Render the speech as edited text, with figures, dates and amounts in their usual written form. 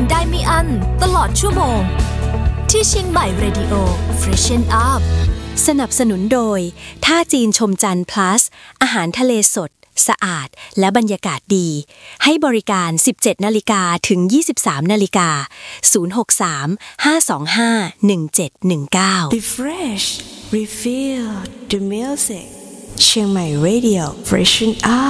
ได้ไม่อั้นตลอดชั่วโมงที่เชียงใหม่เรดิโอ Freshen Up สนับสนุนโดยท่าจีนชมจันทร์ plus อาหารทะเลสดสะอาดและบรรยากาศดีให้บริการ 17:00 นถึง 23:00 น063-525-1719 Refresh Refill the music เชียงใหม่ Radio Freshen Up